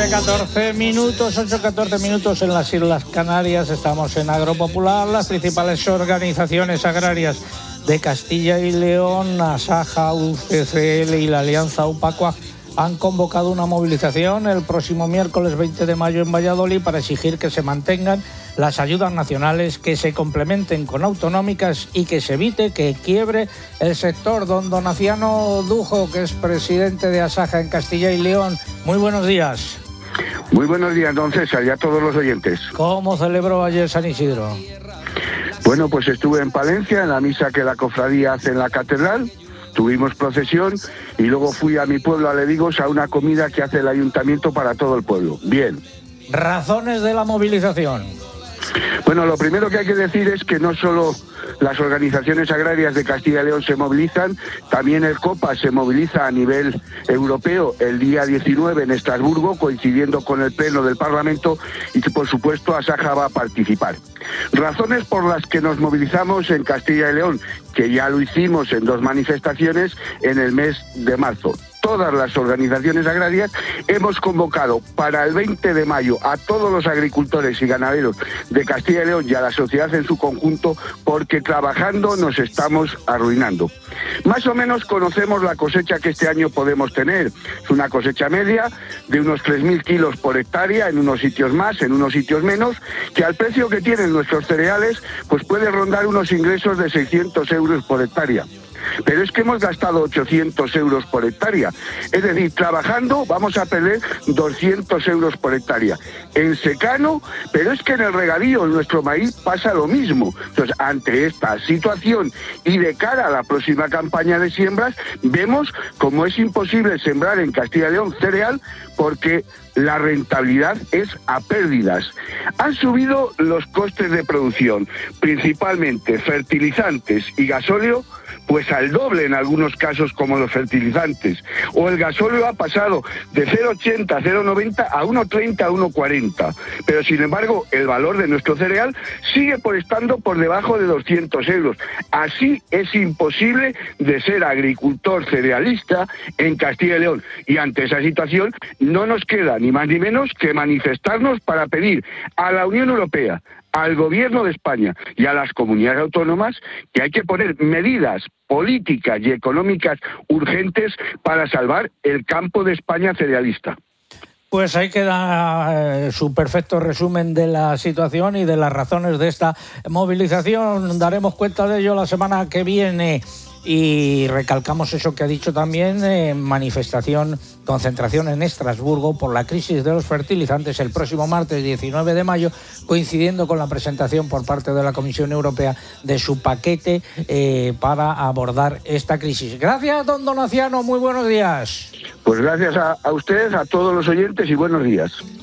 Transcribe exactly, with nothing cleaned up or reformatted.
nueve, catorce minutos, ocho, catorce minutos en las Islas Canarias. Estamos en Agropopular. Las principales organizaciones agrarias de Castilla y León, Asaja, U C C L y la Alianza UPACUAG han convocado una movilización el próximo miércoles veinte de mayo en Valladolid para exigir que se mantengan las ayudas nacionales, que se complementen con autonómicas y que se evite que quiebre el sector. Don Donaciano Dujo, que es presidente de Asaja en Castilla y León, muy buenos días. Muy buenos días, don César, y a todos los oyentes. ¿Cómo celebró ayer San Isidro? Bueno, pues estuve en Palencia, en la misa que la cofradía hace en la catedral. Tuvimos procesión y luego fui a mi pueblo, a Ledigos, a una comida que hace el ayuntamiento para todo el pueblo. Bien. ¿Razones de la movilización? Bueno, lo primero que hay que decir es que no solo las organizaciones agrarias de Castilla y León se movilizan, también el COPA se moviliza a nivel europeo el día diecinueve en Estrasburgo, coincidiendo con el pleno del Parlamento, y que por supuesto Asaja va a participar. Razones por las que nos movilizamos en Castilla y León, que ya lo hicimos en dos manifestaciones en el mes de marzo. Todas las organizaciones agrarias hemos convocado para el veinte de mayo a todos los agricultores y ganaderos de Castilla y León y a la sociedad en su conjunto, porque trabajando nos estamos arruinando. Más o menos conocemos la cosecha que este año podemos tener. Es una cosecha media de unos tres mil kilos por hectárea, en unos sitios más, en unos sitios menos, que al precio que tienen nuestros cereales, pues puede rondar unos ingresos de seiscientos euros por hectárea. Pero es que hemos gastado ochocientos euros por hectárea. Es decir, trabajando vamos a perder doscientos euros por hectárea. En secano, pero es que en el regadío, en nuestro maíz, pasa lo mismo. Entonces, ante esta situación y de cara a la próxima campaña de siembras, vemos cómo es imposible sembrar en Castilla y León cereal porque la rentabilidad es a pérdidas. Han subido los costes de producción, principalmente fertilizantes y gasóleo, pues al doble en algunos casos, como los fertilizantes. O el gasóleo ha pasado de cero coma ochenta, cero coma noventa a uno coma treinta, uno coma cuarenta. Pero sin embargo, el valor de nuestro cereal sigue por estando por debajo de doscientos euros. Así es imposible de ser agricultor cerealista en Castilla y León. Y ante esa situación no nos queda ni más ni menos que manifestarnos para pedir a la Unión Europea, al Gobierno de España y a las comunidades autónomas que hay que poner medidas políticas y económicas urgentes para salvar el campo de España cerealista. Pues ahí queda eh, su perfecto resumen de la situación y de las razones de esta movilización. Daremos cuenta de ello la semana que viene. Y recalcamos eso que ha dicho también, eh, manifestación, concentración en Estrasburgo por la crisis de los fertilizantes el próximo martes diecinueve de mayo, coincidiendo con la presentación por parte de la Comisión Europea de su paquete eh, para abordar esta crisis. Gracias, don Donaciano, muy buenos días. Pues gracias a, a ustedes, a todos los oyentes, y buenos días.